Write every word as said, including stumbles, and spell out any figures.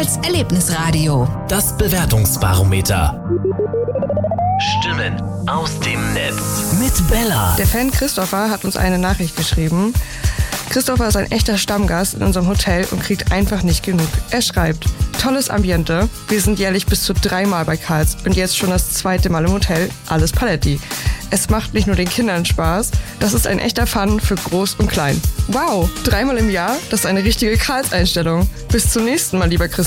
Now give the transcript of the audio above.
Karls Erlebnisradio. Das Bewertungsbarometer. Stimmen aus dem Netz mit Bella. Der Fan Christopher hat uns eine Nachricht geschrieben. Christopher ist ein echter Stammgast in unserem Hotel und kriegt einfach nicht genug. Er schreibt: Tolles Ambiente. Wir sind jährlich bis zu dreimal bei Karls und jetzt schon das zweite Mal im Hotel. Alles Paletti. Es macht nicht nur den Kindern Spaß, das ist ein echter Fun für Groß und Klein. Wow, dreimal im Jahr? Das ist eine richtige Karls-Einstellung. Bis zum nächsten Mal, lieber Christopher.